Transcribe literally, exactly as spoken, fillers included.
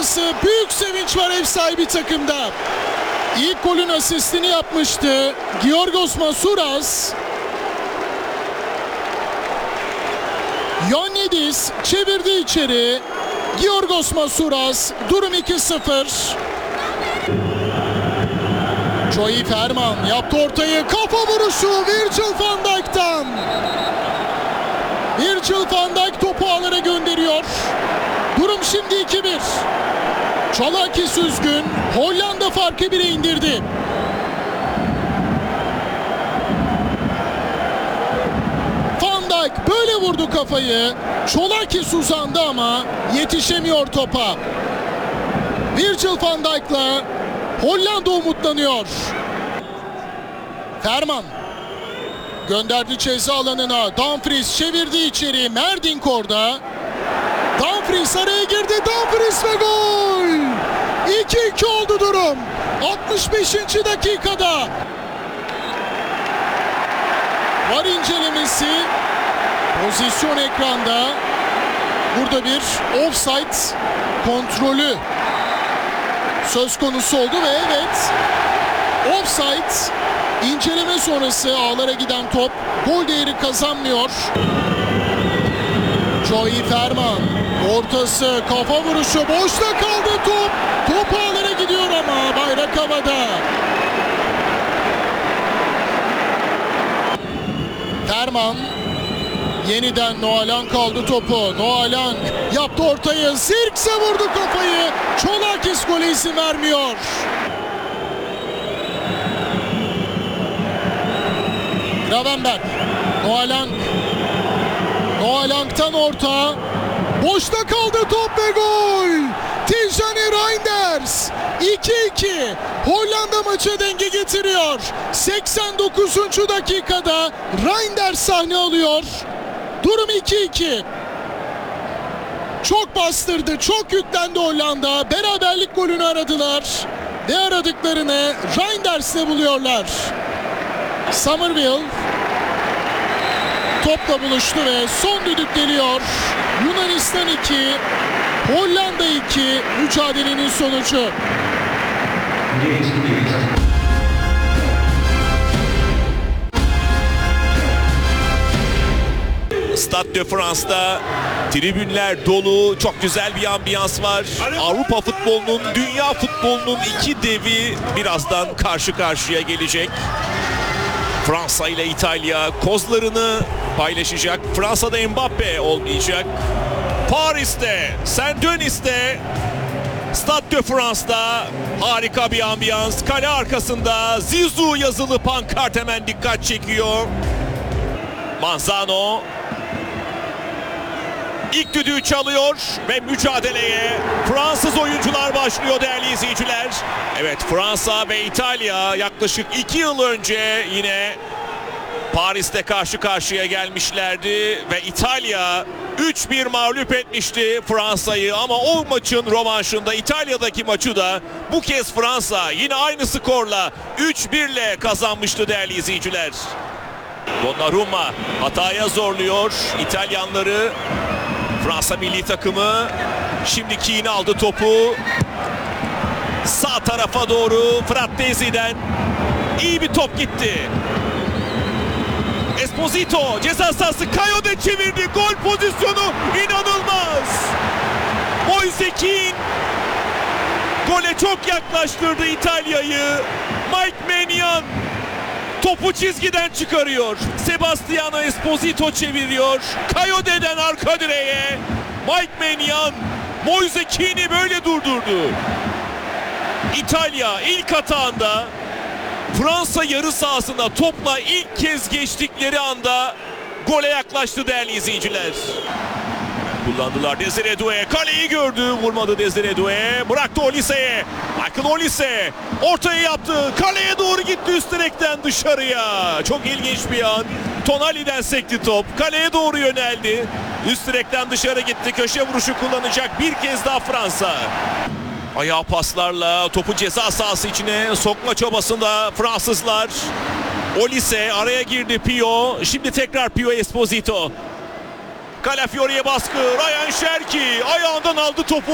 sonrası büyük sevinç var ev sahibi takımda. İlk golün asistini yapmıştı Giorgos Masouras. Ioannidis çevirdi içeri. Giorgos Masouras, durum iki sıfır. Joey Ferman yaptı ortayı, kafa vuruşu Virgil van Dijk'tan. Virgil van Dijk topu ağlara gönderiyor. Durum şimdi iki bir. Çalakis üzgün, Hollanda farkı bire indirdi. Van Dijk böyle vurdu kafayı. Çalakis uzandı ama yetişemiyor topa. Virgil van Dijk'la Hollanda umutlanıyor. Ferman gönderdi ceza alanına. Dumfries çevirdi içeri. Merdink orada. Dumfries araya girdi. Dumfries ve gol! iki iki oldu durum. altmış beşinci dakikada. Var incelemesi. Pozisyon ekranda. Burada bir offside kontrolü söz konusu oldu ve evet, offside. İnceleme sonrası ağlara giden top gol değeri kazanmıyor. Joey Ferman ortası, kafa vuruşu, boşta kaldı top. Top ağlara gidiyor ama bayrak havada. Ferman yeniden Noah Lang aldı topu. Noah Lang yaptı ortayı. Zirkse vurdu kafayı. Çalakis gole izin vermiyor. Gravenberch, Noah Lang. Noah Lang'tan orta. Boşta kaldı top ve gol. Tijani Reinders. iki iki. Hollanda maçı denge getiriyor. seksen dokuzuncu dakikada Reinders sahne alıyor. Durum iki iki. Çok bastırdı, çok yüklendi Hollanda. Beraberlik golünü aradılar. Ve aradıklarını Reinders'le buluyorlar. Somerville topla buluştu ve son düdük geliyor. Yunanistan iki, Hollanda iki, mücadelenin sonucu. Stade de France'da tribünler dolu, çok güzel bir ambiyans var. Avrupa futbolunun, dünya futbolunun iki devi birazdan karşı karşıya gelecek. Fransa ile İtalya kozlarını paylaşacak. Fransa'da Mbappe olmayacak. Paris'te, Saint-Denis'te, Stade de France'da harika bir ambiyans. Kale arkasında Zizou yazılı pankart hemen dikkat çekiyor. Manzano İlk düdüğü çalıyor ve mücadeleye Fransız oyuncular başlıyor değerli izleyiciler. Evet, Fransa ve İtalya yaklaşık iki yıl önce yine Paris'te karşı karşıya gelmişlerdi ve İtalya üç bir mağlup etmişti Fransa'yı, ama o maçın rövanşında İtalya'daki maçı da bu kez Fransa yine aynı skorla üç birle kazanmıştı değerli izleyiciler. Donnarumma hataya zorluyor İtalyanları. Fransa milli takımı şimdi Keane aldı topu. Sağ tarafa doğru Frattesi'den iyi bir top gitti. Esposito ceza sahası, Kayode çevirdi. Gol pozisyonu inanılmaz. Moise Keane gole çok yaklaştırdı İtalya'yı. Mike Maignan topu çizgiden çıkarıyor. Sebastiano Esposito çeviriyor. Kayode'den arka direğe. Mike Maignan Moise Keane'i böyle durdurdu. İtalya ilk hatağında Fransa yarı sahasında topla ilk kez geçtikleri anda gole yaklaştı değerli izleyiciler. Kullandılar Desire Doué. Kaleyi gördü. Vurmadı Desire Doué. Bıraktı Olise'ye. Michael Olise ortaya yaptı. Kaleye doğru gitti üst direkten dışarıya. Çok ilginç bir an. Tonali'den sekti top. Kaleye doğru yöneldi. Üst direkten dışarı gitti. Köşe vuruşu kullanacak bir kez daha Fransa. Ayağı paslarla topu ceza sahası içine sokma çabasında Fransızlar. Olise araya girdi, Pio. Şimdi tekrar Pio, Esposito. Calafiori'ye baskı. Ryan Cherki ayağından aldı topu.